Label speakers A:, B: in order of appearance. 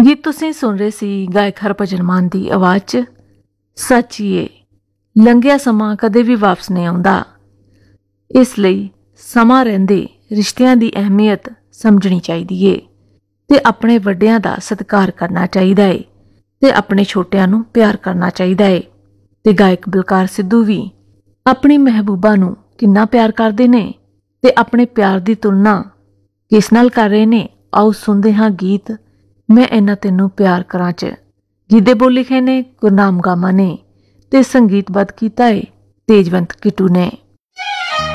A: ਗੀਤ ਤੁਸੀਂ ਸੁਣ ਰਹੇ ਸੀ ਗਾਇਕ ਹਰਭਜਨ ਮਾਨ ਦੀ ਆਵਾਜ਼ 'ਚ। ਸੱਚ ਹੀ ਏ, ਲੰਘਿਆ ਸਮਾਂ ਕਦੇ ਵੀ ਵਾਪਸ ਨਹੀਂ ਆਉਂਦਾ। ਇਸ ਲਈ ਸਮਾਂ ਰਹਿੰਦੇ ਰਿਸ਼ਤਿਆਂ ਦੀ ਅਹਿਮੀਅਤ ਸਮਝਣੀ ਚਾਹੀਦੀ ਏ ਤੇ ਆਪਣੇ ਵੱਡਿਆਂ ਦਾ ਸਤਿਕਾਰ ਕਰਨਾ ਚਾਹੀਦਾ ਏ ਤੇ ਆਪਣੇ ਛੋਟਿਆਂ ਨੂੰ ਪਿਆਰ ਕਰਨਾ ਚਾਹੀਦਾ ਏ। ਤੇ ਗਾਇਕ ਬਲਕਾਰ ਸਿੱਧੂ ਵੀ ਆਪਣੀ ਮਹਿਬੂਬਾ ਨੂੰ ਕਿੰਨਾ ਪਿਆਰ ਕਰਦੇ ਨੇ ਤੇ ਆਪਣੇ ਪਿਆਰ ਦੀ ਤੁਲਨਾ ਕਿਸ ਨਾਲ ਕਰ ਰਹੇ ਨੇ। ਆਓ ਸੁਣਦੇ ਹਾਂ ਗੀਤ ਮੈਂ ਇੰਨਾ ਤੈਨੂੰ ਪਿਆਰ ਕਰਾਂ 'ਚ, ਜਿਹਦੇ ਬੋਲ ਲਿਖੇ ਨੇ ਗੁਰਨਾਮ ਗਾਮਾ ਨੇ ਤੇ ਸੰਗੀਤਬੱਧ ਕੀਤਾ ਏ ਤੇਜਵੰਤ ਕਿਟੂ ਨੇ।